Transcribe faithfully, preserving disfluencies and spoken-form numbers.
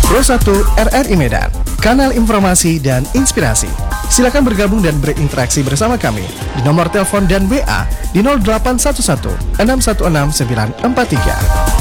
Pro satu R R I Medan, kanal informasi dan inspirasi. Silakan bergabung dan berinteraksi bersama kami di nomor telepon dan W A di nol delapan satu satu enam satu enam sembilan empat tiga.